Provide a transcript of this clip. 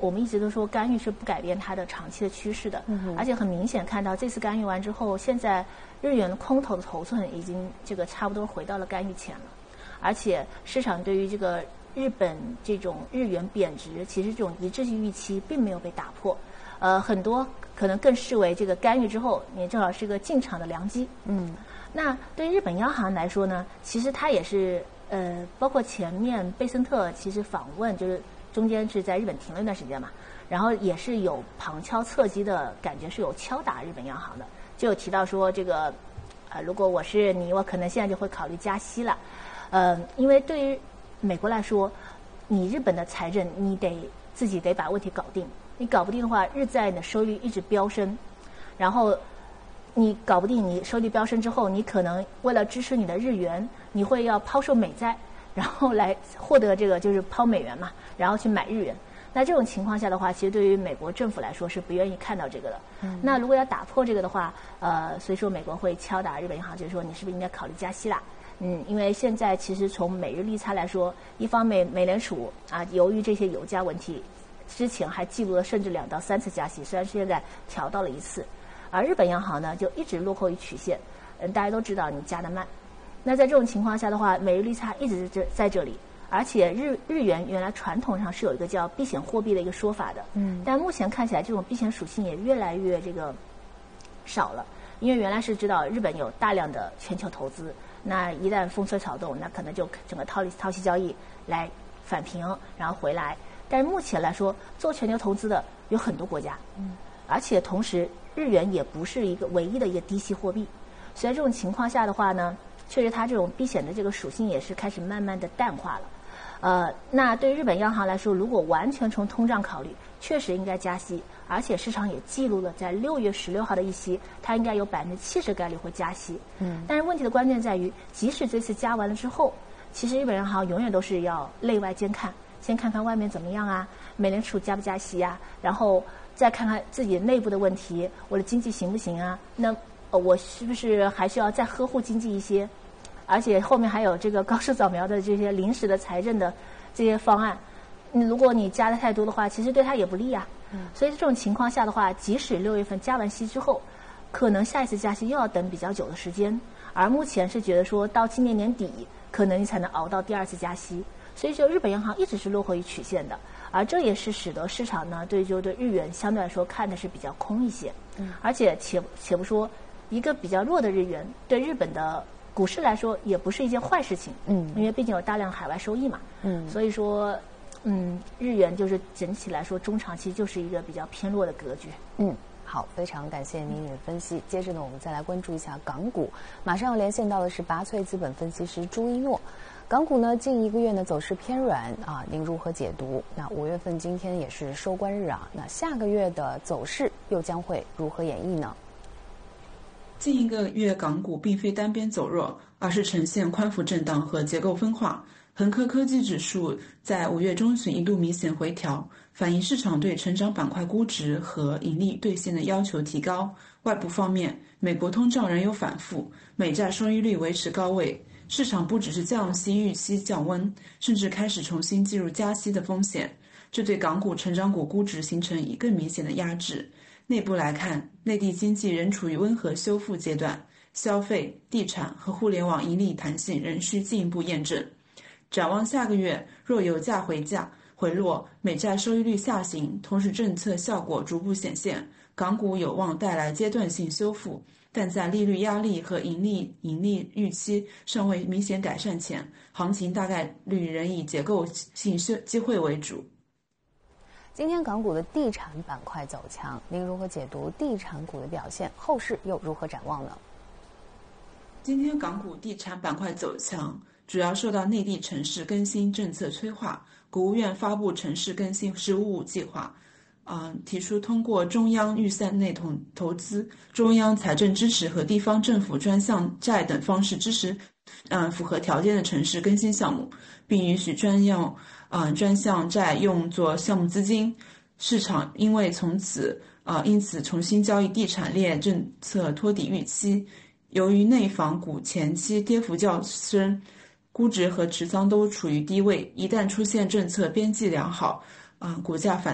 我们一直都说干预是不改变它的长期的趋势的，而且很明显看到这次干预完之后，现在日元的空头的头寸已经这个差不多回到了干预前了，而且市场对于这个日本这种日元贬值，其实这种一致性预期并没有被打破，很多可能更视为这个干预之后，你正好是个进场的良机。那对日本央行来说呢，其实它也是包括前面贝森特其实访问，就是中间是在日本停了一段时间嘛，然后也是有旁敲侧击的感觉，是有敲打日本央行的，就有提到说这个如果我是你，我可能现在就会考虑加息了。因为对于美国来说，你日本的财政你自己得把问题搞定，你搞不定的话，日债的收益率一直飙升，然后你搞不定，你收益率飙升之后，你可能为了支持你的日元，你会要抛售美债，然后来获得这个就是抛美元嘛，然后去买日元。那这种情况下的话，其实对于美国政府来说是不愿意看到这个的。那如果要打破这个的话，所以说美国会敲打日本银行，就是说你是不是应该考虑加息啦？因为现在其实从美日利差来说，一方面美联储由于这些油价问题，之前还记录了甚至2到3次加息，虽然是现在调到了1次，而日本央行呢就一直落后于曲线。大家都知道你加得慢，那在这种情况下的话，美日利差一直在这里。而且日元原来传统上是有一个叫避险货币的一个说法的，但目前看起来这种避险属性也越来越这个少了，因为原来是知道日本有大量的全球投资，那一旦风吹草动，那可能就整个套息交易来返平，然后回来。但是目前来说，做全球投资的有很多国家，而且同时日元也不是一个唯一的一个低息货币，所以这种情况下的话呢，确实它这种避险的这个属性也是开始慢慢的淡化了。那对日本央行来说，如果完全从通胀考虑，确实应该加息，而且市场也记录了在6月16号的议息，它应该有70%概率会加息。但是问题的关键在于，即使这次加完了之后，其实日本央行永远都是要内外兼看，先看看外面怎么样啊，美联储加不加息啊，然后再看看自己内部的问题，我的经济行不行啊？那我是不是还需要再呵护经济一些？而且后面还有这个高市早苗的这些临时的财政的这些方案，如果你加的太多的话，其实对它也不利啊。所以这种情况下的话，即使6月份加完息之后，可能下一次加息又要等比较久的时间，而目前是觉得说到今年年底，可能你才能熬到第2次加息。所以就日本央行一直是落后于曲线的，而这也是使得市场呢对日元相对来说看的是比较空一些。而且且不说一个比较弱的日元对日本的股市来说也不是一件坏事情，因为毕竟有大量海外收益嘛，所以说，日元就是整体来说中长期就是一个比较偏弱的格局。 好，非常感谢您的分析。接着呢，我们再来关注一下港股。马上要连线到的是拔萃资本分析师朱一诺。港股呢近1个月呢走势偏软您如何解读？那5月份今天也是收官日那下个月的走势又将会如何演绎呢？ 近1个月港股并非单边走弱，而是呈现宽幅震荡和结构分化。恒科科技指数在5月中旬一度明显回调，反映市场对成长板块估值和盈利兑现的要求提高。外部方面，美国通胀仍有反复，美债收益率维持高位，市场不只是降息预期降温，甚至开始重新进入加息的风险，这对港股成长股估值形成以更明显的压制。内部来看，内地经济仍处于温和修复阶段，消费、地产和互联网盈利弹性仍需进一步验证。展望下个月，若油价回落，美债收益率下行，同时政策效果逐步显现，港股有望带来阶段性修复，但在利率压力和盈利预期尚未明显改善前，行情大概率仍以结构性机会为主。 今天港股的地产板块走强，您如何解读地产股的表现？后市又如何展望呢？ 今天港股地产板块走强，主要受到内地城市更新政策催化，国务院发布城市更新“十五五”计划，提出通过中央预算内投资、中央财政支持和地方政府专项债等方式支持，符合条件的城市更新项目，并允许专项债用作项目资金。市场因此重新交易地产列政策托底预期。由于内房股前期跌幅较深，估值和持仓都处于低位，一旦出现政策边际良好，股价反